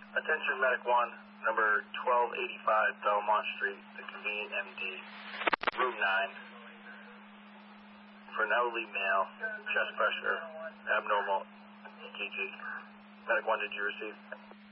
Attention Medic 1, number 1285 Belmont Street, the Convenient MD, room 9. For an elderly male, chest pressure, abnormal EKG. Medic 1, did you receive?